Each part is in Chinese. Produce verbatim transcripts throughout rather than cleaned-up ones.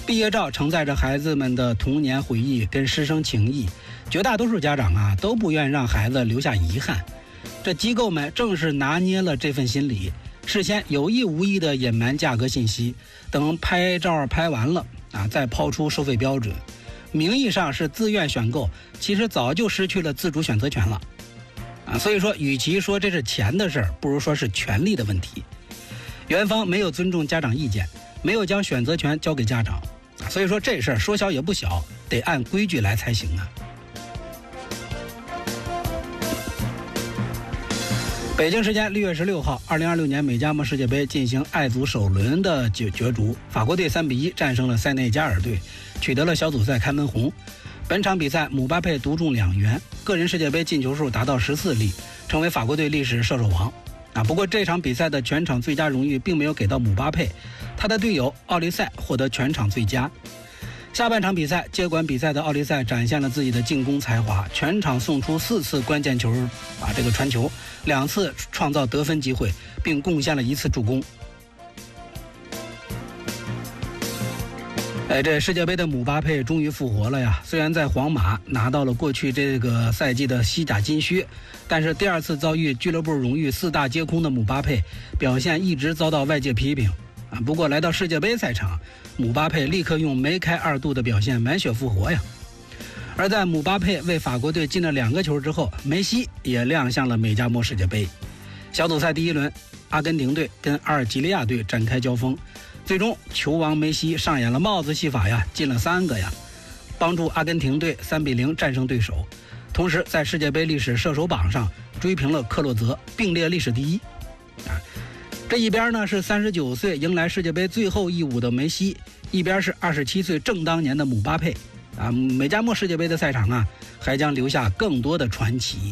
毕业照承载着孩子们的童年回忆跟师生情谊，绝大多数家长啊都不愿让孩子留下遗憾。这机构们正是拿捏了这份心理，事先有意无意的隐瞒价格信息，等拍照拍完了啊再抛出收费标准，名义上是自愿选购，其实早就失去了自主选择权了啊。所以说，与其说这是钱的事儿，不如说是权利的问题。园方没有尊重家长意见，没有将选择权交给家长，所以说这事儿说小也不小，得按规矩来才行啊。北京时间六月十六号，二零二六年美加墨世界杯进行爱组首轮的角角逐，法国队三比一战胜了塞内加尔队，取得了小组赛开门红。本场比赛，姆巴佩独中两元，个人世界杯进球数达到十四粒，成为法国队历史射手王。啊，不过这场比赛的全场最佳荣誉并没有给到姆巴佩，他的队友奥利塞获得全场最佳。下半场比赛，接管比赛的奥利塞展现了自己的进攻才华，全场送出四次关键球啊，这个传球，两次创造得分机会，并贡献了一次助攻。哎，这世界杯的姆巴佩终于复活了呀！虽然在皇马拿到了过去这个赛季的西甲金靴，但是第二次遭遇俱乐部荣誉四大皆空的姆巴佩表现一直遭到外界批评啊。不过来到世界杯赛场，姆巴佩立刻用梅开二度的表现满血复活呀。而在姆巴佩为法国队进了两个球之后，梅西也亮相了美加墨世界杯小组赛第一轮，阿根廷队跟阿尔及利亚队展开交锋。最终，球王梅西上演了帽子戏法呀，进了三个呀，帮助阿根廷队三比零战胜对手，同时在世界杯历史射手榜上追平了克洛泽，并列历史第一。啊，这一边呢是三十九岁迎来世界杯最后一舞的梅西，一边是二十七岁正当年的姆巴佩。啊，美加墨世界杯的赛场啊，还将留下更多的传奇。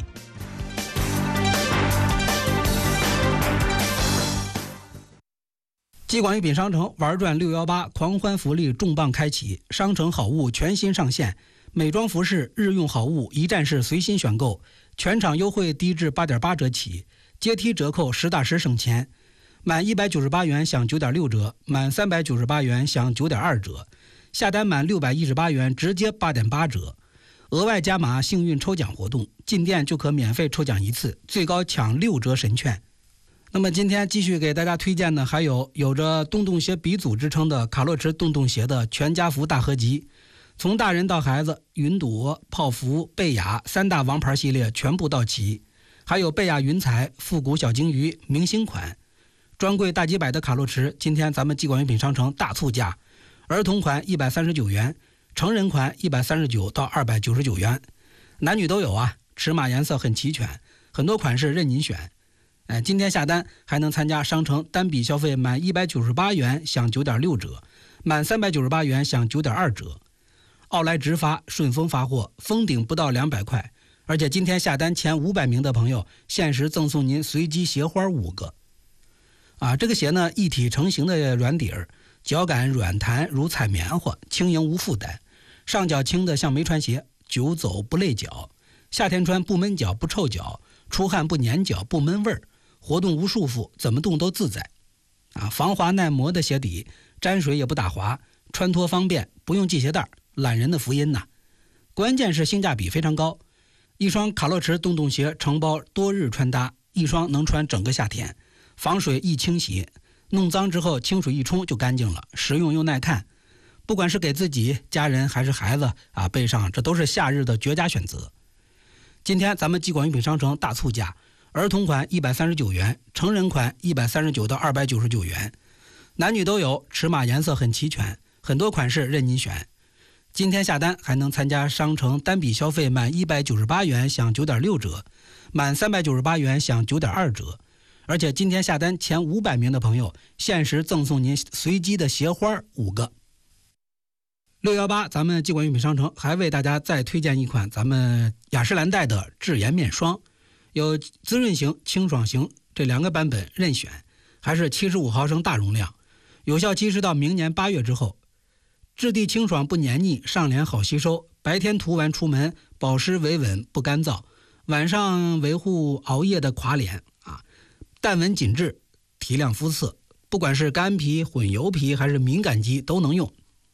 继广裕品商城玩转六一八狂欢福利重磅开启，商城好物全新上线，美妆服饰、日用好物一站式随心选购，全场优惠低至八点八折起，阶梯折扣实打实省钱。满一百九十八元享九点六折，满三百九十八元享九点二折，下单满六百一十八元直接八点八折。额外加码幸运抽奖活动，进店就可免费抽奖一次，最高抢六折神券。那么今天继续给大家推荐的还有有着洞洞鞋鼻祖之称的卡洛驰洞洞鞋的全家福大合集，从大人到孩子，云朵、泡芙、贝雅三大王牌系列全部到齐，还有贝雅云彩、复古小鲸鱼明星款，专柜大几百的卡洛驰，今天咱们继广裕品商城大促价，儿童款一百三十九元，成人款一百三十九到二百九十九元，男女都有啊，尺码颜色很齐全，很多款式任您选。哎，今天下单还能参加商城单笔消费满一百九十八元享九点六折，满三百九十八元享九点二折。奥莱直发，顺丰发货，封顶不到两百块，而且今天下单前五百名的朋友限时赠送您随机鞋花五个。啊，这个鞋呢一体成型的软底儿，脚感软弹如踩棉花，轻盈无负担，上脚轻的像没穿鞋，久走不累脚，夏天穿不闷脚不臭脚，出汗不粘脚不闷味儿，活动无束缚，怎么动都自在。啊，防滑耐磨的鞋底，沾水也不打滑，穿脱方便，不用系鞋带，懒人的福音呐！关键是性价比非常高，一双卡洛驰洞洞鞋承包多日穿搭，一双能穿整个夏天，防水易清洗，弄脏之后清水一冲就干净了，实用又耐看。不管是给自己、家人还是孩子啊，背上这都是夏日的绝佳选择。今天咱们继广裕品商城大促价，儿童款一百三十九元，成人款一百三十九到二百九十九元，男女都有，尺码颜色很齐全，很多款式任您选。今天下单还能参加商城单笔消费满一百九十八元享九点六折，满三百九十八元享九点二折，而且今天下单前五百名的朋友限时赠送您随机的鞋花五个。六一八咱们继广裕品商城还为大家再推荐一款咱们雅诗兰黛的智颜面霜，有滋润型、清爽型这两个版本任选，还是七十五毫升大容量，有效期是到明年八月之后。质地清爽不黏腻，上脸好吸收，白天涂完出门保湿维稳不干燥，晚上维护熬夜的垮脸啊，淡纹紧致，提亮肤色，不管是干皮、混油皮还是敏感肌都能用。